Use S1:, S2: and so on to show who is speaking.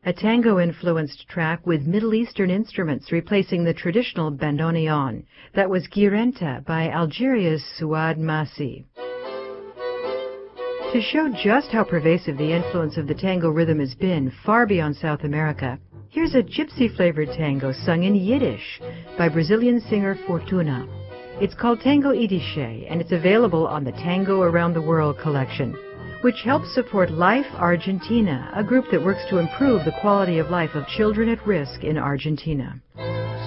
S1: a tango-influenced track with Middle Eastern instruments replacing the traditional bandoneon. That was Guirenta by Algeria's Souad Massi. To show just how pervasive the influence of the tango rhythm has been far beyond South America, here's a gypsy-flavored tango sung in Yiddish by Brazilian singer Fortuna. It's called Tango Yiddish, and it's available on the Tango Around the World collection, which helps support Life Argentina, a group that works to improve the quality of life of children at risk in Argentina.